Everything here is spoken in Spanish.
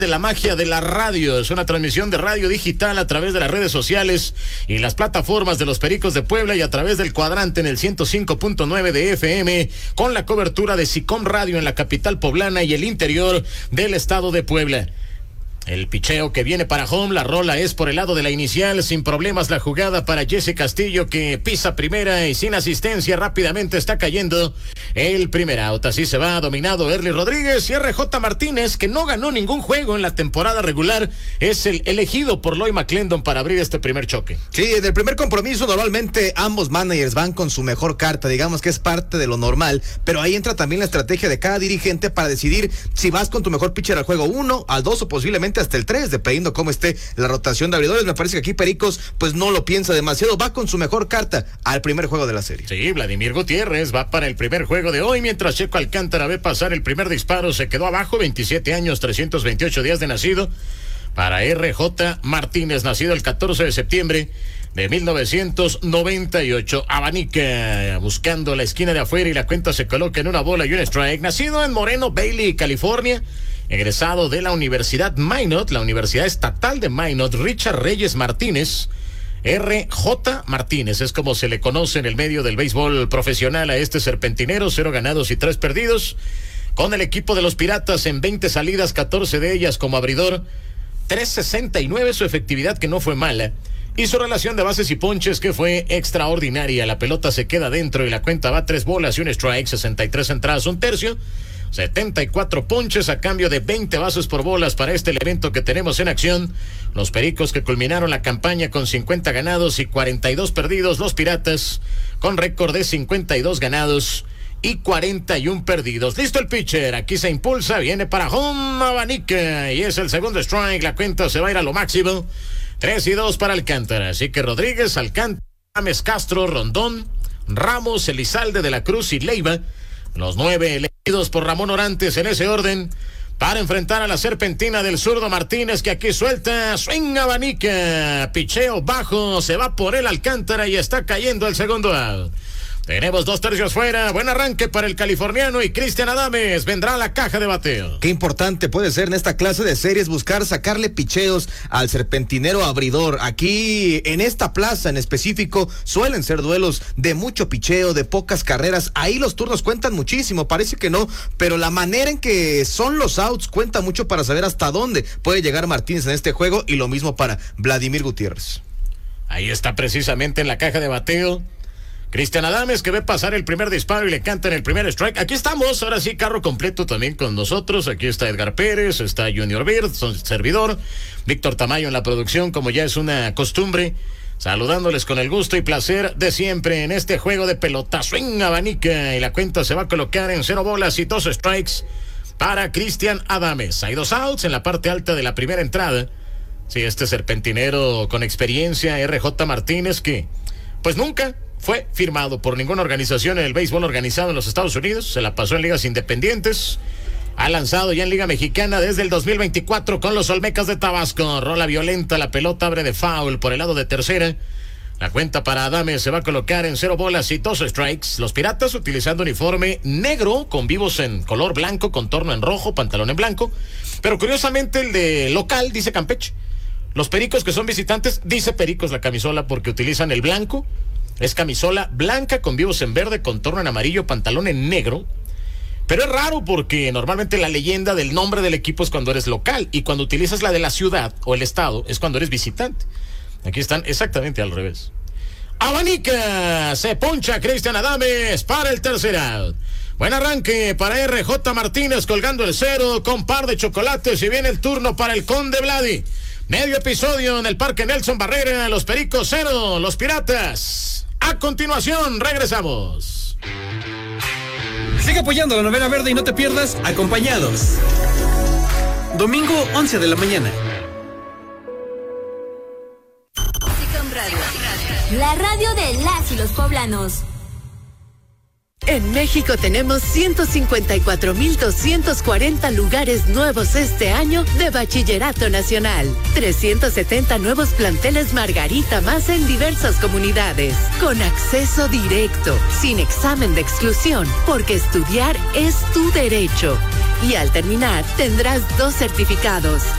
de la magia de la radio. Es una transmisión de radio digital a través de las redes sociales y las plataformas de los Pericos de Puebla y a través del cuadrante en el 105.9 de FM con la cobertura de SICOM Radio en la capital poblana y el interior del estado de Puebla. El picheo que viene para home, la rola es por el lado de la inicial, sin problemas la jugada para Jesse Castillo que pisa primera y sin asistencia rápidamente está cayendo el primer out. Así se va dominado Erly Rodríguez y RJ Martínez, que no ganó ningún juego en la temporada regular, es el elegido por Loy McClendon para abrir este primer choque. Sí, en el primer compromiso normalmente ambos managers van con su mejor carta, digamos que es parte de lo normal, pero ahí entra también la estrategia de cada dirigente para decidir si vas con tu mejor pitcher al juego 1, al 2 o posiblemente hasta el 3, dependiendo cómo esté la rotación de abridores. Me parece que aquí Pericos pues no lo piensa demasiado, va con su mejor carta al primer juego de la serie. Sí, Vladimir Gutiérrez va para el primer juego de hoy, mientras Checo Alcántara ve pasar el primer disparo, se quedó abajo, 27 años, 328 días de nacido, para RJ Martínez, nacido el 14 de septiembre de 1998. Abanica buscando la esquina de afuera y la cuenta se coloca en una bola y un strike. Nacido en Moreno Bailey, California, egresado de la Universidad Minot, la Universidad Estatal de Minot, Richard Reyes Martínez, RJ Martínez, es como se le conoce en el medio del béisbol profesional a este serpentinero, 0 ganados y 3 perdidos, con el equipo de los Piratas en 20 salidas, 14 de ellas como abridor, 3.69 su efectividad, que no fue mala, y su relación de bases y ponches, que fue extraordinaria. La pelota se queda dentro y la cuenta va 3 bolas y un strike, 63 entradas, un tercio, 74 ponches a cambio de 20 bases por bolas para este elemento que tenemos en acción. Los Pericos que culminaron la campaña con 50 ganados y 42 perdidos. Los Piratas con récord de 52 ganados y 41 perdidos. Listo el pitcher, aquí se impulsa, viene para home, abanica y es el segundo strike. La cuenta se va a ir a lo máximo, 3-2 para Alcántara. Así que Rodríguez, Alcántara, James, Castro, Rondón, Ramos, Elizalde, De la Cruz y Leiva, los 9 elegidos por Ramón Orantes en ese orden, para enfrentar a la serpentina del zurdo Martínez, que aquí suelta, swing abanica, picheo bajo, se va por el Alcántara y está cayendo el segundo out. Tenemos 2 tercios fuera, buen arranque para el californiano y Cristian Adames vendrá a la caja de bateo. Qué importante puede ser en esta clase de series buscar sacarle picheos al serpentinero abridor. Aquí en esta plaza en específico suelen ser duelos de mucho picheo, de pocas carreras. Ahí los turnos cuentan muchísimo, parece que no, pero la manera en que son los outs cuenta mucho para saber hasta dónde puede llegar Martínez en este juego, y lo mismo para Vladimir Gutiérrez. Ahí está precisamente en la caja de bateo Cristian Adames, que ve pasar el primer disparo y le cantan el primer strike. Aquí estamos, ahora sí, carro completo también con nosotros. Aquí está Edgar Pérez, está Junior Bird, son servidor, Víctor Tamayo en la producción, como ya es una costumbre, saludándoles con el gusto y placer de siempre en este juego de pelota. Swing abanica y la cuenta se va a colocar en 0 bolas y 2 strikes para Cristian Adames. Hay 2 outs en la parte alta de la primera entrada. Sí, este serpentinero con experiencia, RJ Martínez, que pues nunca fue firmado por ninguna organización en el béisbol organizado en los Estados Unidos, se la pasó en ligas independientes, ha lanzado ya en Liga Mexicana desde el 2024 con los Olmecas de Tabasco. Rola violenta, la pelota abre de foul por el lado de tercera. La cuenta para Adames se va a colocar en 0 bolas y 2 strikes. Los Piratas utilizando uniforme negro con vivos en color blanco, contorno en rojo, pantalón en blanco, pero curiosamente el de local dice Campeche. Los Pericos, que son visitantes, dice Pericos la camisola, porque utilizan el blanco. Es camisola blanca con vivos en verde, contorno en amarillo, pantalón en negro. Pero es raro porque normalmente la leyenda del nombre del equipo es cuando eres local, y cuando utilizas la de la ciudad o el estado es cuando eres visitante. Aquí están exactamente al revés. Abanica, se poncha Cristian Adames para el tercer out. Buen arranque para RJ Martínez colgando el 0 con par de chocolates, y viene el turno para el Conde Vladi. Medio episodio en el Parque Nelson Barrera, los Pericos 0, los Piratas. A continuación, regresamos. Sigue apoyando la novena verde y no te pierdas Acompañados. Domingo, 11 de la mañana. SICOM Radio, la radio de las y los poblanos. En México tenemos 154,240 lugares nuevos este año de Bachillerato Nacional. 370 nuevos planteles Margarita más en diversas comunidades. Con acceso directo, sin examen de exclusión, porque estudiar es tu derecho. Y al terminar, tendrás 2 certificados.